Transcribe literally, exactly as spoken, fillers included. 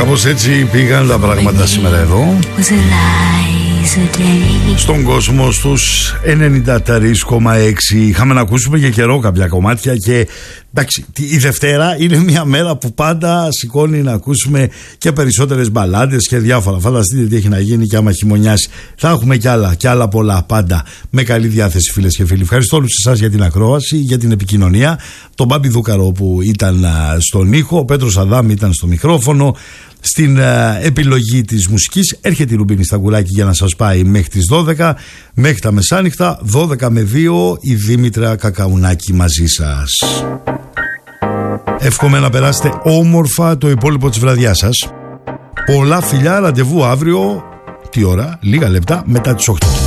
Κάπως έτσι πήγαν τα πράγματα σήμερα εδώ στον κόσμο στους ενενήντα τρία κόμμα έξι. Είχαμε να ακούσουμε για καιρό κάποια κομμάτια και εντάξει, η Δευτέρα είναι μια μέρα που πάντα σηκώνει να ακούσουμε και περισσότερες μπαλάντες και διάφορα. Φανταστείτε τι έχει να γίνει και άμα χειμωνιάσει. Θα έχουμε κι άλλα, κι άλλα πολλά πάντα. Με καλή διάθεση, φίλες και φίλοι. Ευχαριστώ όλους εσάς για την ακρόαση, για την επικοινωνία. Τον Μπάμπη Δούκαρο που ήταν στον ήχο, ο Πέτρος Αδάμ ήταν στο μικρόφωνο. Στην uh, επιλογή της μουσικής έρχεται η Ρουμπίνη Σταγκουράκη για να σας πάει μέχρι τις δώδεκα, μέχρι τα μεσάνυχτα. Δώδεκα με δύο η Δήμητρα Κακαουνάκη μαζί σας. Εύχομαι να περάσετε όμορφα το υπόλοιπο της βραδιάς σας. Πολλά φιλιά, ραντεβού αύριο. Τι ώρα? Λίγα λεπτά μετά τις οκτώ.